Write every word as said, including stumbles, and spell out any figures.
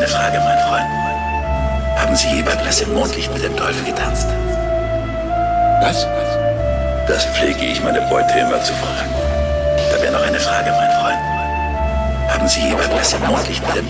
eine Frage, mein Freund. Haben Sie je beim Blas im Mondlicht mit dem Teufel getanzt? Was? Das pflege ich meine Beute immer zu fragen. Da wäre noch eine Frage, mein Freund. Haben Sie je beim Blas im Mondlicht mit dem